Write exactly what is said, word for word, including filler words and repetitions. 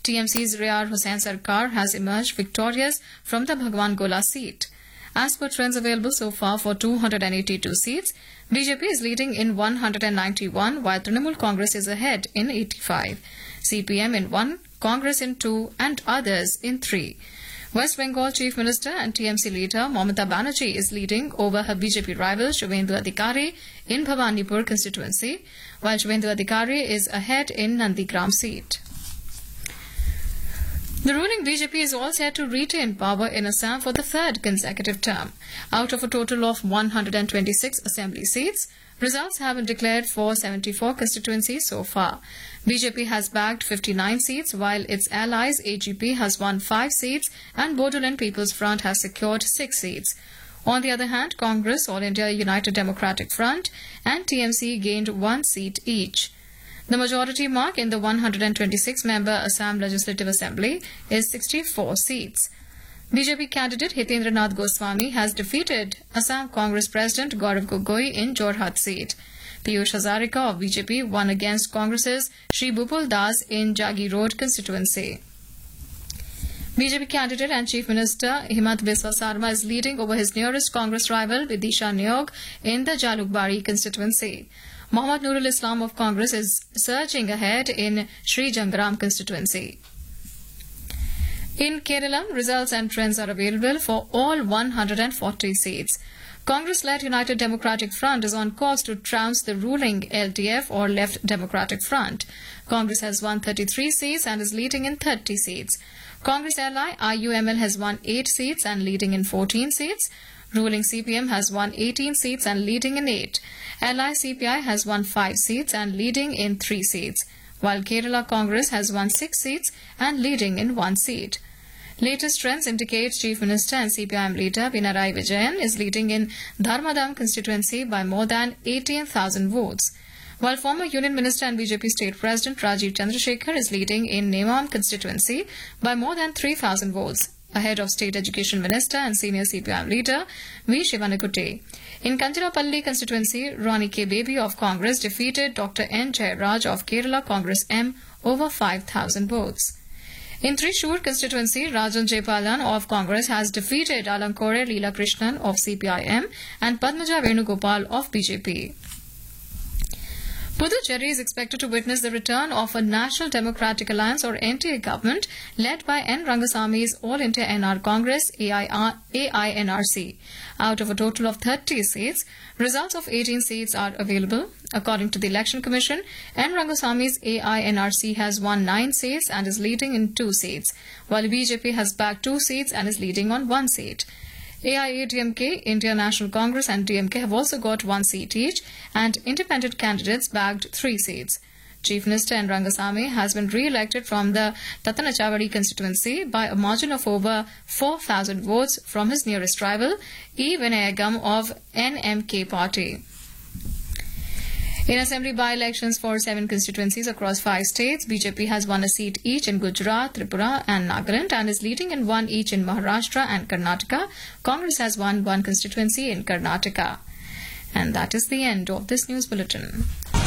T M C's Riyar Hussain Sarkar has emerged victorious from the Bhagwan Gola seat. As per trends available so far for two hundred eighty-two seats, B J P is leading in one hundred ninety-one, while Trinamool Congress is ahead in eighty-five, C P M in one, Congress in two, and others in three. West Bengal Chief Minister and T M C leader Mamata Banerjee is leading over her B J P rival Shubhendu Adhikari in Bhawanipur constituency, while Shubhendu Adhikari is ahead in Nandigram seat. The ruling B J P is all set to retain power in Assam for the third consecutive term. Out of a total of one hundred twenty-six assembly seats, results have been declared for seventy-four constituencies so far. B J P has bagged fifty-nine seats, while its allies A G P has won five seats and Bodoland People's Front has secured six seats. On the other hand, Congress, All India United Democratic Front and T M C gained one seat each. The majority mark in the one hundred twenty-six member Assam Legislative Assembly is sixty-four seats. B J P candidate Hitendra Nath Goswami has defeated Assam Congress President Gaurav Gogoi in Jorhat seat. Piyush Hazarika of B J P won against Congress's Shri Bupul Das in Jagi Road constituency. B J P candidate and Chief Minister Himant Biswa Sarma is leading over his nearest Congress rival Vidisha Niyog in the Jalukbari constituency. Mohammad Nurul Islam of Congress is surging ahead in Sri Jangram constituency. In Kerala, results and trends are available for all one hundred forty seats. Congress-led United Democratic Front is on course to trounce the ruling L D F or Left Democratic Front. Congress has won thirty-three seats and is leading in thirty seats. Congress ally I U M L has won eight seats and leading in fourteen seats. Ruling C P M has won eighteen seats and leading in eight. Ally C P I has won five seats and leading in three seats, while Kerala Congress has won six seats and leading in one seat. Latest trends indicate Chief Minister and C P I M leader Pinarayi Vijayan is leading in Dharmadam constituency by more than eighteen thousand votes, while former Union Minister and B J P State President Rajiv Chandrasekhar is leading in Nemam constituency by more than three thousand votes, ahead of State Education Minister and senior C P I M leader V. Shivanakute. In Kanchirapalli constituency, Ronnie K. Baby of Congress defeated Doctor N. Jayaraj of Kerala Congress M over five thousand votes. In Thrissur constituency, Rajan Jepalan of Congress has defeated Alankore Leela Krishnan of C P I M and Padmaja Venugopal of B J P. Puducherry is expected to witness the return of a National Democratic Alliance or N T A government led by N. Rangasami's All India N R Congress A I N R C. Out of a total of thirty seats, results of eighteen seats are available. According to the Election Commission, N. Rangasami's A I N R C has won nine seats and is leading in two seats, while B J P has bagged two seats and is leading on one seat. A I A D M K, India National Congress and D M K have also got one seat each, and independent candidates bagged three seats. Chief Minister N. Rangasamy has been re-elected from the Tattanachawadi constituency by a margin of over four thousand votes from his nearest rival, E. Vinayagam of N M K party. In assembly by-elections for seven constituencies across five states, B J P has won a seat each in Gujarat, Tripura and Nagaland and is leading in one each in Maharashtra and Karnataka. Congress has won one constituency in Karnataka. And that is the end of this news bulletin.